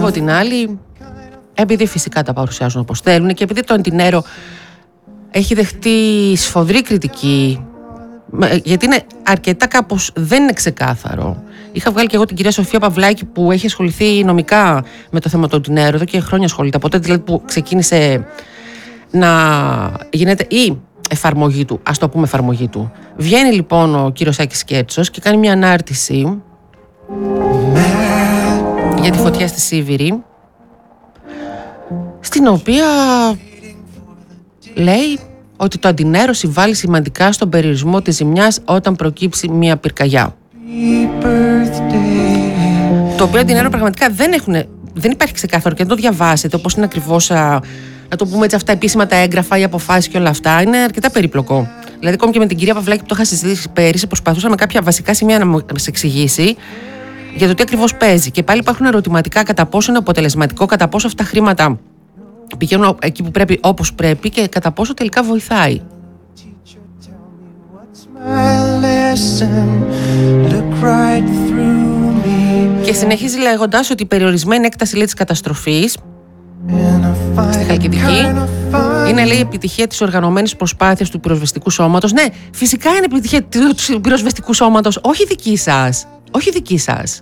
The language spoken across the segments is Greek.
από την άλλη, επειδή φυσικά τα παρουσιάζουν όπως θέλουν και επειδή το Αντινέρο έχει δεχτεί σφοδρή κριτική, γιατί είναι αρκετά κάπως, δεν είναι ξεκάθαρο. Είχα βγάλει και εγώ την κυρία Σοφία Παυλάκη που έχει ασχοληθεί νομικά με το θέμα του Αντινέρο εδώ και χρόνια ασχολείται. Από τότε δηλαδή που ξεκίνησε να γίνεται η εφαρμογή του, ας το πούμε εφαρμογή του. Βγαίνει λοιπόν ο κύριος Άκης Κέρτσος και κάνει μια ανάρτηση για τη φωτιά στη Σίβηρη, στην οποία λέει ότι το Αντινέρο συμβάλλει σημαντικά στον περιορισμό της ζημιάς όταν προκύψει μια πυρκαγιά. Το οποίο Αντινέρο πραγματικά δεν υπάρχει ξεκάθαρο και δεν το διαβάσετε όπως είναι ακριβώς, να το πούμε έτσι, αυτά επίσημα τα έγγραφα, οι αποφάσεις και όλα αυτά. Είναι αρκετά περίπλοκο. Δηλαδή, ακόμη και με την κυρία Παυλάκη που το είχα συζητήσει πέρυσι, προσπαθούσαμε κάποια βασικά σημεία να μας εξηγήσει για το τι ακριβώς παίζει. Και πάλι υπάρχουν ερωτηματικά κατά πόσο είναι αποτελεσματικό, κατά πόσο αυτά τα χρήματα πηγαίνουν εκεί που πρέπει, όπως πρέπει και κατά πόσο τελικά βοηθάει. Και συνεχίζει λέγοντας ότι η περιορισμένη έκταση, λέει, της καταστροφής στη Χαλκιδική είναι, λέει, επιτυχία της οργανωμένης προσπάθειας του πυροσβεστικού σώματος. Ναι, φυσικά είναι επιτυχία του πυροσβεστικού σώματος, όχι δική σας. Όχι δική σας.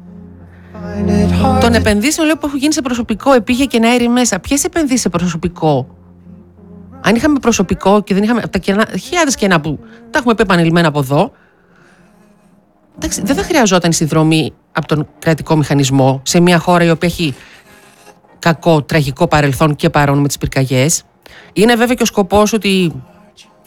Των επενδύσεων, λέω, που έχουν γίνει σε προσωπικό, επίγεια και αέρι μέσα. Ποιες επενδύσεις σε προσωπικό? Αν είχαμε προσωπικό και δεν είχαμε τα χιλιάδες κενά που τα έχουμε πει επανειλημμένα από εδώ, εντάξει, δεν θα χρειαζόταν η συνδρομή από τον κρατικό μηχανισμό σε μια χώρα η οποία έχει κακό, τραγικό παρελθόν και παρόν με τις πυρκαγιές. Είναι βέβαια και ο σκοπός ότι